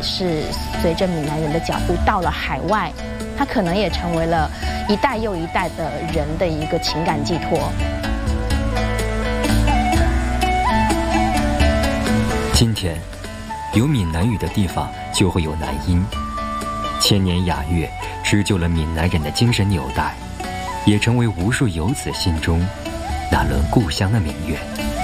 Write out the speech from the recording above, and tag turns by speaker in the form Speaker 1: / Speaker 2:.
Speaker 1: 是随着闽南人的脚步到了海外，它可能也成为了一代又一代的人的一个情感寄托。
Speaker 2: 今天，有闽南语的地方就会有南音，千年雅乐织就了闽南人的精神纽带，也成为无数游子心中那轮故乡的明月。